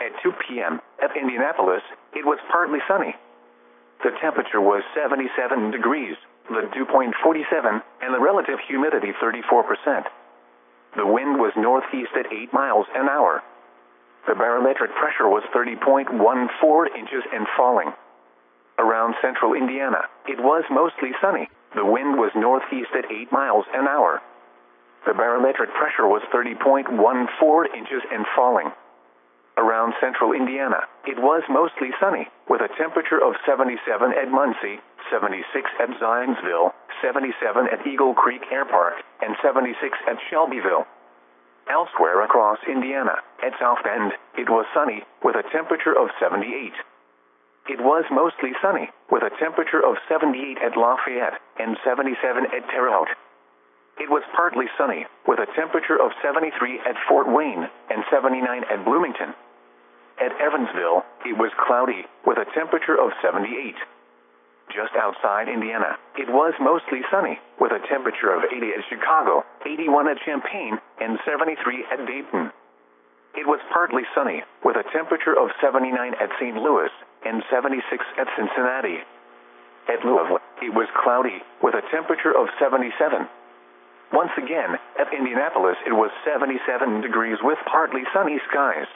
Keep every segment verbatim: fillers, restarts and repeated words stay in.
At two p.m. at Indianapolis, it was partly sunny. The temperature was seventy-seven degrees, the dew point forty-seven, and the relative humidity thirty-four percent. The wind was northeast at eight miles an hour. The barometric pressure was thirty point one four inches and falling. Around central Indiana, it was mostly sunny. The wind was northeast at eight miles an hour. The barometric pressure was thirty point one four inches and falling. Around central Indiana, it was mostly sunny, with a temperature of seventy-seven at Muncie, seventy-six at Zionsville, seventy-seven at Eagle Creek Air Park, and seventy-six at Shelbyville. Elsewhere across Indiana, at South Bend, it was sunny, with a temperature of seventy-eight. It was mostly sunny, with a temperature of seventy-eight at Lafayette, and seventy-seven at Terre Haute. It was partly sunny, with a temperature of seventy-three at Fort Wayne, and seventy-nine at Bloomington. At Evansville, it was cloudy, with a temperature of seventy-eight. Just outside Indiana, it was mostly sunny, with a temperature of eighty at Chicago, eighty-one at Champaign, and seventy-three at Dayton. It was partly sunny, with a temperature of seventy-nine at Saint Louis, and seventy-six at Cincinnati. At Louisville, it was cloudy, with a temperature of seventy-seven. Once again, at Indianapolis, it was seventy-seven degrees with partly sunny skies.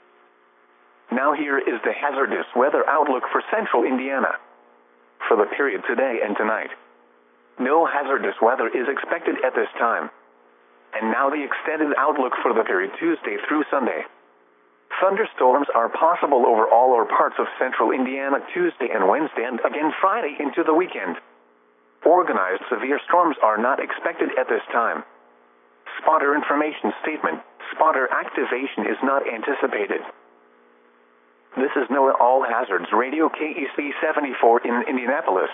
Now here is the hazardous weather outlook for central Indiana. For the period today and tonight, no hazardous weather is expected at this time. And now the extended outlook for the period Tuesday through Sunday. Thunderstorms are possible over all or parts of central Indiana Tuesday and Wednesday and again Friday into the weekend. Organized severe storms are not expected at this time. Spotter information statement: spotter activation is not anticipated. This is NOAA All Hazards Radio K E C seventy-four in Indianapolis.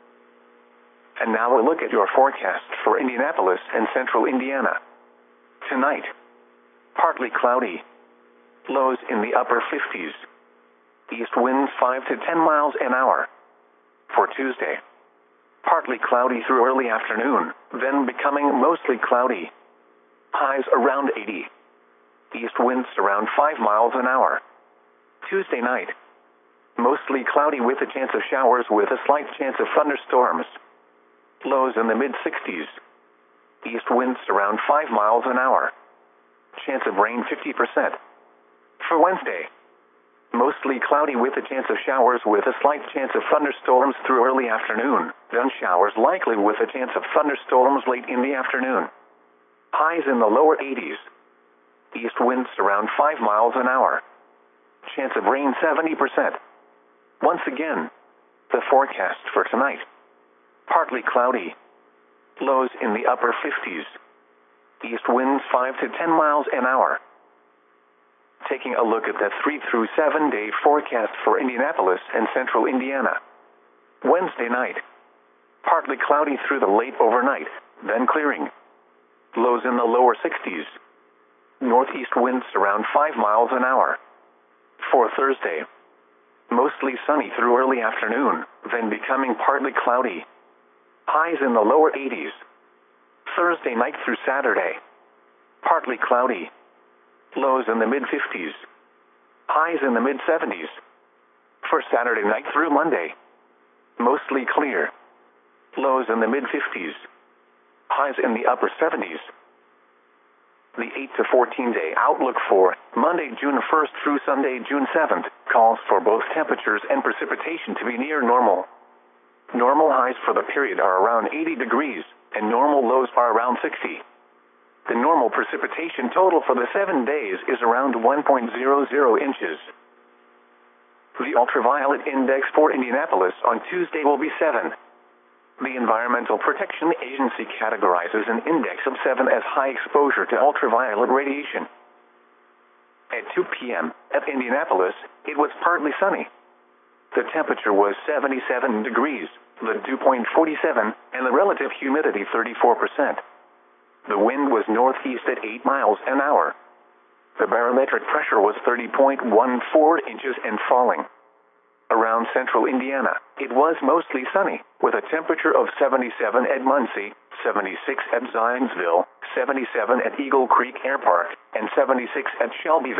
And now a look at your forecast for Indianapolis and central Indiana. Tonight, partly cloudy. Lows in the upper fifties. East winds five to ten miles an hour. For Tuesday, partly cloudy through early afternoon, then becoming mostly cloudy. Highs around eighty. East winds around five miles an hour. Tuesday night, mostly cloudy with a chance of showers with a slight chance of thunderstorms. Lows in the mid sixties. East winds around five miles an hour. Chance of rain fifty percent. For Wednesday, mostly cloudy with a chance of showers with a slight chance of thunderstorms through early afternoon, then showers likely with a chance of thunderstorms late in the afternoon. Highs in the lower eighties. East winds around five miles an hour. Chance of rain seventy percent. Once again, the forecast for tonight. Partly cloudy. Lows in the upper fifties. East winds five to ten miles an hour. Taking a look at the three through seven day forecast for Indianapolis and central Indiana. Wednesday night, partly cloudy through the late overnight, then clearing. Lows in the lower sixties. Northeast winds around five miles an hour. For Thursday, mostly sunny through early afternoon, then becoming partly cloudy. Highs in the lower eighties. Thursday night through Saturday, partly cloudy. Lows in the mid fifties. Highs in the mid seventies. For Saturday night through Monday, mostly clear. Lows in the mid fifties. Highs in the upper seventies. The eight to fourteen day outlook for Monday, June first through Sunday, June seventh, calls for both temperatures and precipitation to be near normal. Normal highs for the period are around eighty degrees, and normal lows are around sixty. The normal precipitation total for the seven days is around one point zero zero inches. The ultraviolet index for Indianapolis on Tuesday will be seven. The Environmental Protection Agency categorizes an index of seven as high exposure to ultraviolet radiation. At two p.m. at Indianapolis, it was partly sunny. The temperature was seventy-seven degrees, the dew point forty-seven, and the relative humidity thirty-four percent. The wind was northeast at eight miles an hour. The barometric pressure was thirty point one four inches and falling. Around central Indiana, it was mostly sunny, with a temperature of seventy-seven at Muncie, seventy-six at Zionsville, seventy-seven at Eagle Creek Air Park, and seventy-six at Shelbyville.